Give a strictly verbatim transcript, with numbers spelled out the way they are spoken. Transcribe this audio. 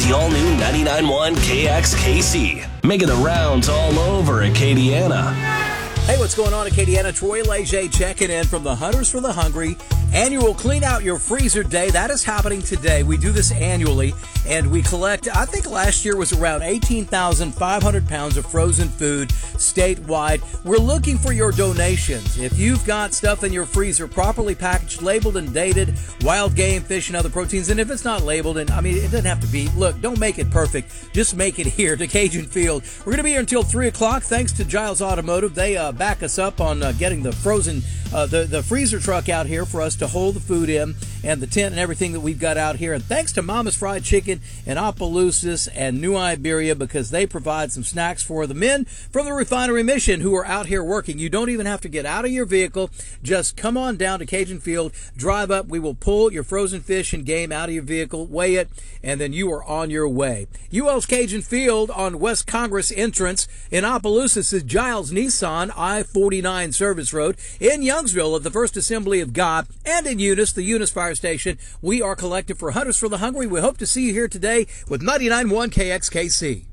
the all-new ninety-nine point one K X K C, making the rounds all over Acadiana. Hey, what's going on, Acadiana? Troy Leger checking in from the Hunters for the Hungry annual Clean Out Your Freezer Day. That is happening today. We do this annually, and we collect, I think last year was around eighteen thousand five hundred pounds of frozen food statewide. We're looking for your donations. If you've got stuff in your freezer properly packaged, labeled and dated, wild game, fish, and other proteins, and if it's not labeled, and I mean, it doesn't have to be, look, don't make it perfect. Just make it here to Cajun Field. We're going to be here until three o'clock, thanks to Giles Automotive. They uh, back us up on uh, getting the frozen, uh, the, the freezer truck out here for us to hold the food in, and the tent and everything that we've got out here. And thanks to Mama's Fried Chicken in Opelousas and New Iberia, because they provide some snacks for the men from the refinery mission who are out here working. You don't even have to get out of your vehicle. Just come on down to Cajun Field, drive up. We will pull your frozen fish and game out of your vehicle, weigh it, and then you are on your way. U L's Cajun Field on West Congress entrance. In Opelousas is Giles Nissan, I forty-nine Service Road. In Youngsville at the First Assembly of God, and in Eunice, the Eunice Fire Station. We are collective for Hunters for the Hungry. We hope to see you here today with ninety-nine point one K X K C.